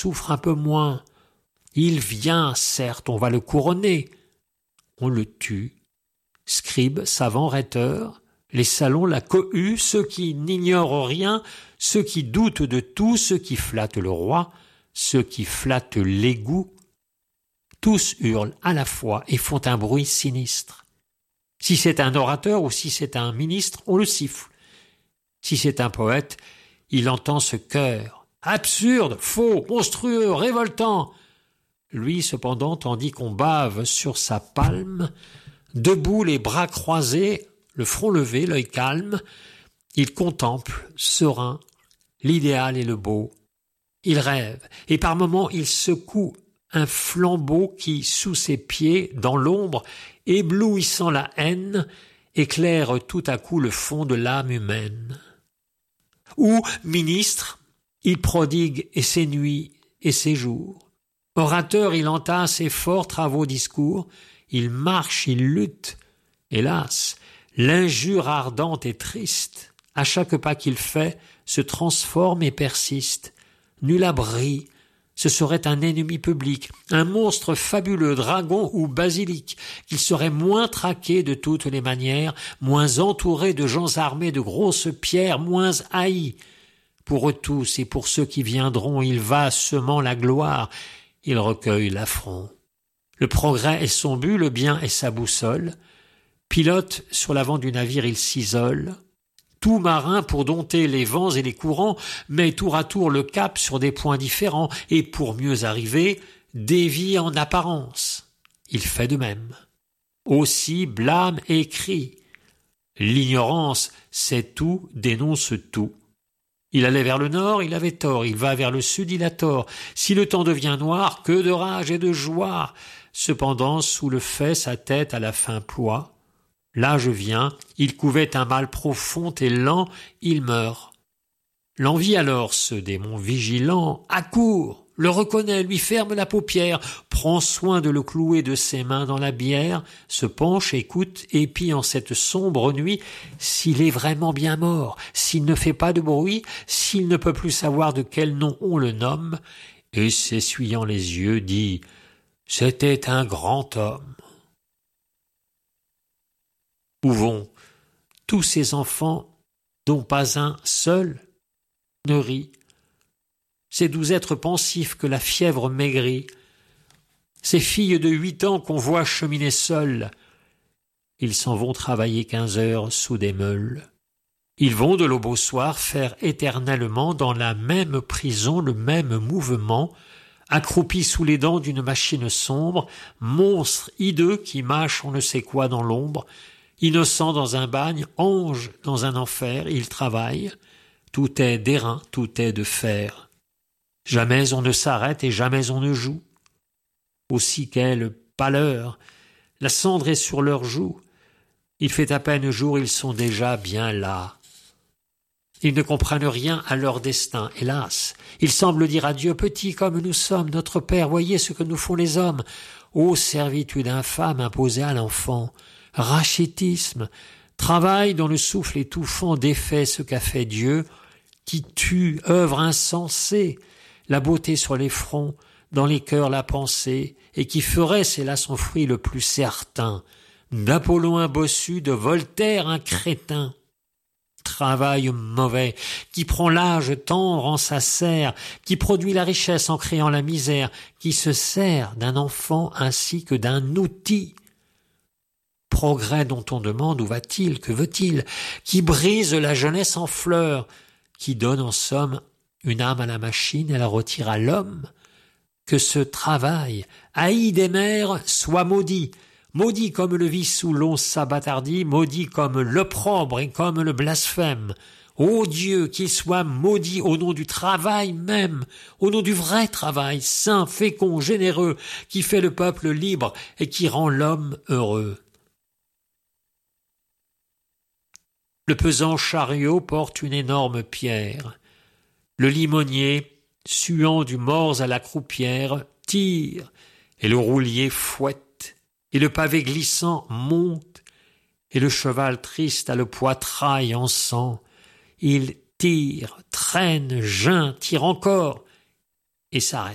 souffre un peu moins. Il vient, certes, on va le couronner. On le tue. Scribes, savants, rhéteurs, les salons, la cohue, ceux qui n'ignorent rien, ceux qui doutent de tout, ceux qui flattent le roi, ceux qui flattent l'égout, tous hurlent à la fois et font un bruit sinistre. Si c'est un orateur ou si c'est un ministre, on le siffle. Si c'est un poète, il entend ce chœur. Absurde, faux, monstrueux, révoltant. Lui, cependant, tandis qu'on bave sur sa palme, debout, les bras croisés, le front levé, l'œil calme, il contemple, serein, l'idéal et le beau. Il rêve, et par moments il secoue un flambeau qui, sous ses pieds, dans l'ombre, éblouissant la haine, éclaire tout à coup le fond de l'âme humaine. Ou, ministre, il prodigue et ses nuits et ses jours. Orateur, il entame ses forts travaux discours, il marche, il lutte. Hélas, l'injure ardente et triste, à chaque pas qu'il fait, se transforme et persiste. Nul abri, ce serait un ennemi public, un monstre fabuleux, dragon ou basilic, qu'il serait moins traqué de toutes les manières, moins entouré de gens armés de grosses pierres, moins haï. Pour eux tous et pour ceux qui viendront, il va semant la gloire, il recueille l'affront. Le progrès est son but, le bien est sa boussole. Pilote sur l'avant du navire, il s'isole. Tout marin, pour dompter les vents et les courants, met tour à tour le cap sur des points différents et, pour mieux arriver, dévie en apparence. Il fait de même. Aussi blâme et crie. L'ignorance sait tout, dénonce tout. Il allait vers le nord, il avait tort, il va vers le sud, il a tort. Si le temps devient noir, que de rage et de joie. Cependant, sous le fait, sa tête à la fin ploie. L'âge vient, il couvait un mal profond et lent, il meurt. L'envie alors, ce démon vigilant, accourt, le reconnaît, lui ferme la paupière, prend soin de le clouer de ses mains dans la bière, se penche, écoute, épie en cette sombre nuit s'il est vraiment bien mort, s'il ne fait pas de bruit, s'il ne peut plus savoir de quel nom on le nomme, et s'essuyant les yeux dit « C'était un grand homme ». Où vont tous ces enfants dont pas un seul ne rit? Ces doux êtres pensifs que la fièvre maigrit, ces filles de 8 ans qu'on voit cheminer seules, ils s'en vont travailler 15 heures sous des meules. Ils vont de l'aube au soir faire éternellement dans la même prison le même mouvement, accroupis sous les dents d'une machine sombre, monstres hideux qui mâchent on ne sait quoi dans l'ombre. Innocent dans un bagne, ange dans un enfer, il travaille. Tout est d'airain, tout est de fer. Jamais on ne s'arrête et jamais on ne joue. Aussi quelle pâleur, la cendre est sur leurs joues. Il fait à peine jour, ils sont déjà bien là. Ils ne comprennent rien à leur destin, hélas. Ils semblent dire à Dieu, petit comme nous sommes, notre Père, voyez ce que nous font les hommes. Ô servitude infâme imposée à l'enfant, rachitisme, travail dont le souffle étouffant défait ce qu'a fait Dieu, qui tue, œuvre insensée, la beauté sur les fronts, dans les cœurs la pensée, et qui ferait, c'est là son fruit le plus certain, d'Apollon un bossu, de Voltaire un crétin. Travail mauvais, qui prend l'âge tendre en sa serre, qui produit la richesse en créant la misère, qui se sert d'un enfant ainsi que d'un outil. Progrès dont on demande où va-t-il, que veut-il, qui brise la jeunesse en fleurs, qui donne en somme une âme à la machine et la retire à l'homme, que ce travail, haï des mères, soit maudit, maudit comme le vice où l'on s'abattardit, maudit comme l'opprobre et comme le blasphème. Ô Dieu, qu'il soit maudit au nom du travail même, au nom du vrai travail, saint, fécond, généreux, qui fait le peuple libre et qui rend l'homme heureux. Le pesant chariot porte une énorme pierre. Le limonier, suant du morse à la croupière, tire, et le roulier fouette, et le pavé glissant monte, et le cheval triste a le poitrail en sang. Il tire, traîne, geint, tire encore, et s'arrête.